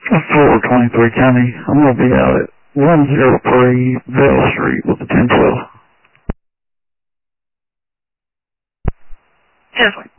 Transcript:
423 County. I'm going to be out at 103 Vale Street with the 1012. 10-4.